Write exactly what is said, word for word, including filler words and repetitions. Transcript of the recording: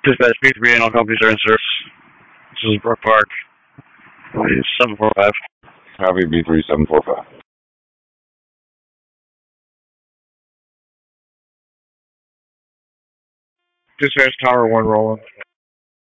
Dispatch B three and all companies are in service. This is Brook Park. seven four five. Copy B three seven four five. Dispatch Tower one rolling.